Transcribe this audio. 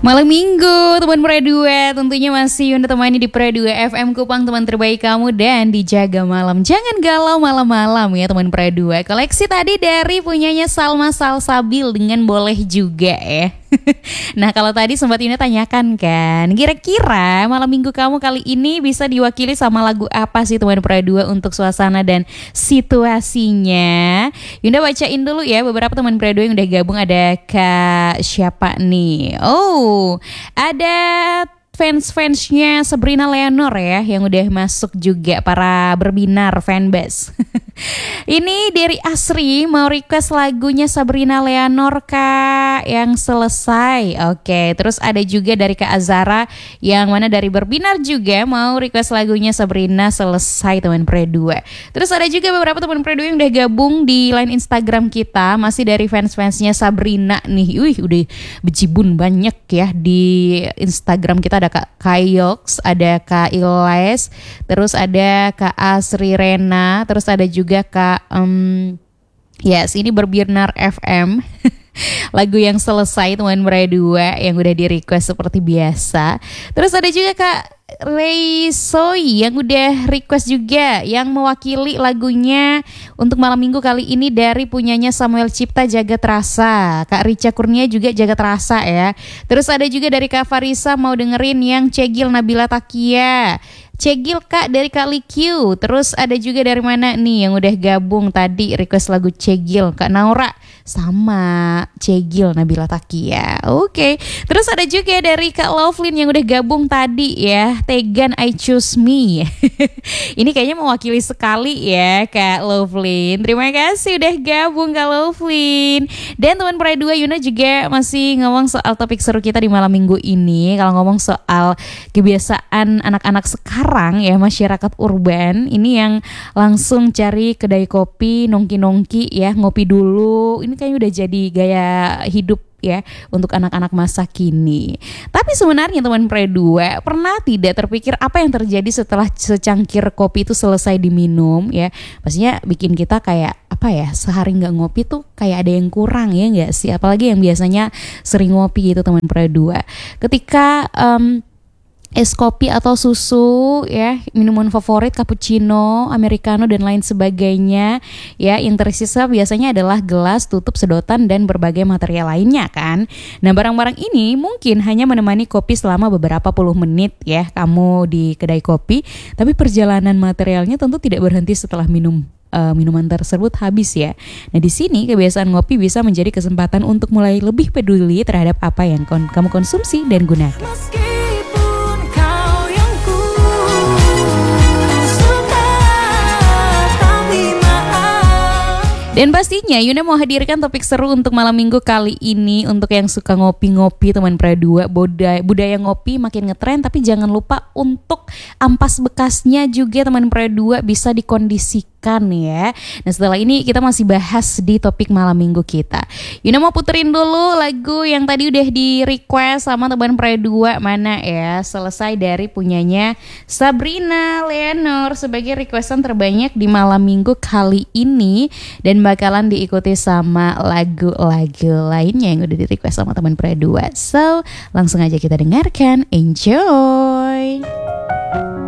Malam minggu teman Pra 2, tentunya masih Yunda temani di Pra 2 FM Kupang, teman terbaik kamu dan dijaga malam. Jangan galau malam-malam ya teman Pra 2. Koleksi tadi dari punyanya Salma Salsabil dengan Boleh Juga ya. Nah kalau tadi sempat Yunda tanyakan kan, kira-kira malam minggu kamu kali ini bisa diwakili sama lagu apa sih teman Pra 2 untuk suasana dan situasinya. Yunda bacain dulu ya beberapa teman Pra 2 yang udah gabung. Ada Kak siapa nih? Oh, ada fans-fansnya Sabrina Leonor ya yang udah masuk juga, para berbinar fanbase. Ini dari Asri mau request lagunya Sabrina Leonor Kak yang Selesai. Oke, terus ada juga dari Kak Azara yang mana dari berbinar juga mau request lagunya Sabrina Selesai teman Pra 2. Terus ada juga beberapa teman Pra 2 yang udah gabung di line Instagram kita, masih dari fans-fansnya Sabrina nih. Wih, udah bejibun banyak ya di Instagram kita. Ada Kak Kayox, ada Kak Iles, terus ada Kak Asri Rena, terus ada juga Kak yes, ini berbinar FM. Lagu yang Selesai teman Pra 2 yang udah di request seperti biasa. Terus ada juga Kak Ray Soy yang udah request juga, yang mewakili lagunya untuk malam minggu kali ini dari punyanya Samuel Cipta, Jagat Rasa. Kak Rica Kurnia juga Jagat Rasa ya. Terus ada juga dari Kak Farisa mau dengerin yang Cegil Nabila Takia. Cegil Kak dari Kak Likiu. Terus ada juga dari mana nih yang udah gabung tadi request lagu Cegil, Kak Naura sama Cegil Nabila Takia. Oke. Terus ada juga dari Kak Lovelyn yang udah gabung tadi ya, Tegan I Choose Me. Ini kayaknya mewakili sekali ya Kak Lovelyn. Terima kasih udah gabung Kak Lovelyn. Dan teman Pra 2, Yuna juga masih ngomong soal topik seru kita di malam minggu ini. Kalau ngomong soal kebiasaan anak-anak sekarang ya, masyarakat urban ini yang langsung cari kedai kopi, nongki-nongki ya, ngopi dulu. Ini kayaknya udah jadi gaya hidup ya untuk anak-anak masa kini. Tapi sebenarnya teman Pra 2, pernah tidak terpikir apa yang terjadi setelah secangkir kopi itu selesai diminum ya? Pastinya bikin kita kayak apa ya, sehari nggak ngopi tuh kayak ada yang kurang ya nggak sih? Apalagi yang biasanya sering ngopi gitu teman Pra 2. Ketika es kopi atau susu ya, minuman favorit cappuccino, americano dan lain sebagainya ya, yang tersisa biasanya adalah gelas, tutup, sedotan dan berbagai material lainnya kan. Nah, barang-barang ini mungkin hanya menemani kopi selama beberapa puluh menit ya kamu di kedai kopi, tapi perjalanan materialnya tentu tidak berhenti setelah minuman tersebut habis ya. Nah, di sini kebiasaan ngopi bisa menjadi kesempatan untuk mulai lebih peduli terhadap apa yang kamu konsumsi dan gunakan. Dan pastinya Yuna mau hadirkan topik seru untuk malam minggu kali ini. Untuk yang suka ngopi-ngopi teman Pra 2, budaya ngopi makin ngetren, tapi jangan lupa untuk ampas bekasnya juga teman Pra 2 bisa dikondisikan ya. Nah, setelah ini kita masih bahas di topik malam minggu kita. Yuna mau puterin dulu lagu yang tadi udah di request sama teman Pra 2, mana ya, Selesai dari punyanya Sabrina Leonor sebagai requestan terbanyak di malam minggu kali ini, dan bakalan diikuti sama lagu-lagu lainnya yang udah di request sama teman Pra 2. So langsung aja kita dengarkan, enjoy.